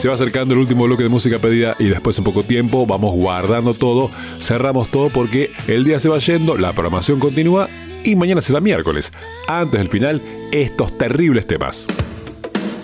Se va acercando el último bloque de música pedida y después en poco tiempo vamos guardando todo, cerramos todo porque el día se va yendo, la programación continúa y mañana será miércoles. Antes del final, estos terribles temas.